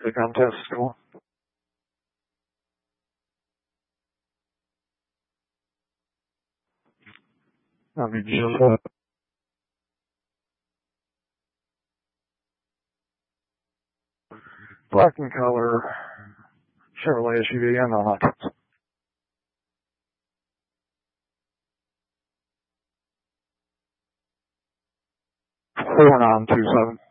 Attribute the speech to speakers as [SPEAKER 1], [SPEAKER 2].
[SPEAKER 1] the contest school. I mean, just black in color Chevrolet SUV and on it. 4927.